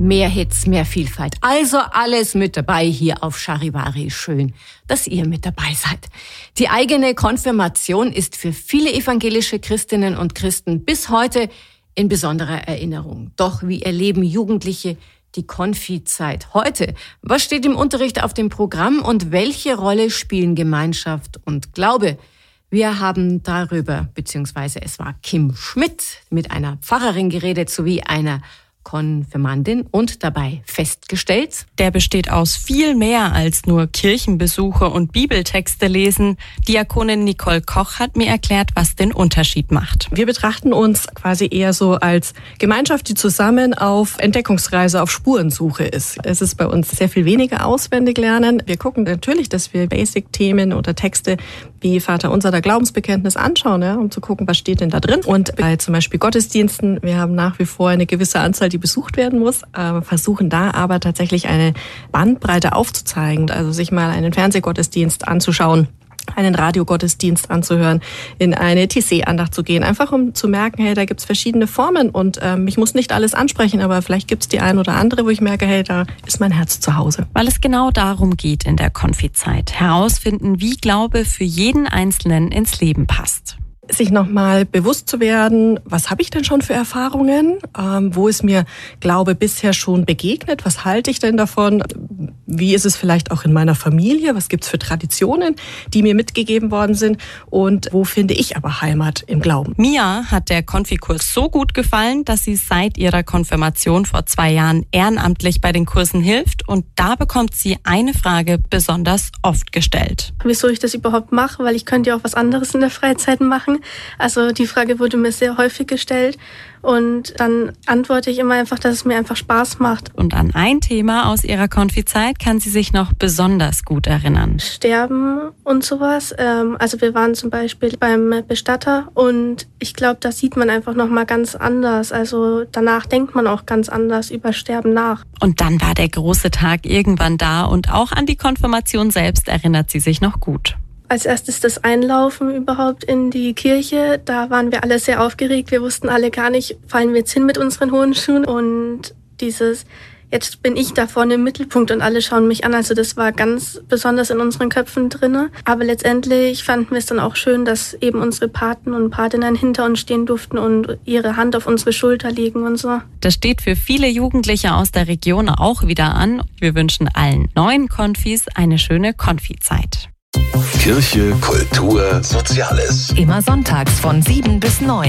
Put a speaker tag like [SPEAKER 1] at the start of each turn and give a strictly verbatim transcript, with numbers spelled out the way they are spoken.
[SPEAKER 1] Mehr Hits, mehr Vielfalt. Also alles mit dabei hier auf Charivari. Schön, dass ihr mit dabei seid. Die eigene Konfirmation ist für viele evangelische Christinnen und Christen bis heute in besonderer Erinnerung. Doch wie erleben Jugendliche die Konfizeit heute? Was steht im Unterricht auf dem Programm und welche Rolle spielen Gemeinschaft und Glaube? Wir haben darüber, beziehungsweise es war Kim Schmidt, mit einer Pfarrerin geredet sowie einer Konfirmandin und dabei festgestellt:
[SPEAKER 2] Der besteht aus viel mehr als nur Kirchenbesuche und Bibeltexte lesen. Diakonin Nicole Koch hat mir erklärt, was den Unterschied macht.
[SPEAKER 3] Wir betrachten uns quasi eher so als Gemeinschaft, die zusammen auf Entdeckungsreise, auf Spurensuche ist. Es ist bei uns sehr viel weniger auswendig lernen. Wir gucken natürlich, dass wir Basic-Themen oder Texte wie Vaterunser, der Glaubensbekenntnis anschauen, ja, um zu gucken, was steht denn da drin. Und bei zum Beispiel Gottesdiensten, wir haben nach wie vor eine gewisse Anzahl, die besucht werden muss, äh, versuchen da aber tatsächlich eine Bandbreite aufzuzeigen, also sich mal einen Fernsehgottesdienst anzuschauen, einen Radiogottesdienst anzuhören, in eine T C-Andacht zu gehen, einfach um zu merken, hey, da gibt's verschiedene Formen und ähm, ich muss nicht alles ansprechen, aber vielleicht gibt's die ein oder andere, wo ich merke, hey, da ist mein Herz zu Hause.
[SPEAKER 2] Weil es genau darum geht in der Konfizeit, herausfinden, wie Glaube für jeden Einzelnen ins Leben passt.
[SPEAKER 3] Sich nochmal bewusst zu werden, was habe ich denn schon für Erfahrungen? Ähm, wo ist mir Glaube bisher schon begegnet? Was halte ich denn davon? Wie ist es vielleicht auch in meiner Familie? Was gibt's für Traditionen, die mir mitgegeben worden sind? Und wo finde ich aber Heimat im Glauben?
[SPEAKER 2] Mia hat der Konfikurs so gut gefallen, dass sie seit ihrer Konfirmation vor zwei Jahren ehrenamtlich bei den Kursen hilft. Und da bekommt sie eine Frage besonders oft gestellt.
[SPEAKER 4] Wieso ich das überhaupt mache, weil ich könnte ja auch was anderes in der Freizeit machen. Also die Frage wurde mir sehr häufig gestellt und dann antworte ich immer einfach, dass es mir einfach Spaß macht.
[SPEAKER 2] Und an ein Thema aus ihrer Konfizeit kann sie sich noch besonders gut erinnern.
[SPEAKER 4] Sterben und sowas. Also wir waren zum Beispiel beim Bestatter und ich glaube, da sieht man einfach nochmal ganz anders. Also danach denkt man auch ganz anders über Sterben nach.
[SPEAKER 2] Und dann war der große Tag irgendwann da und auch an die Konfirmation selbst erinnert sie sich noch gut.
[SPEAKER 4] Als erstes das Einlaufen überhaupt in die Kirche. Da waren wir alle sehr aufgeregt. Wir wussten alle gar nicht, fallen wir jetzt hin mit unseren hohen Schuhen. Und dieses, jetzt bin ich da vorne im Mittelpunkt und alle schauen mich an. Also das war ganz besonders in unseren Köpfen drin. Aber letztendlich fanden wir es dann auch schön, dass eben unsere Paten und Patinnen hinter uns stehen durften und ihre Hand auf unsere Schulter legen und so.
[SPEAKER 2] Das steht für viele Jugendliche aus der Region auch wieder an. Wir wünschen allen neuen Konfis eine schöne Konfizeit.
[SPEAKER 5] Kirche, Kultur, Soziales.
[SPEAKER 6] Immer sonntags von sieben bis neun.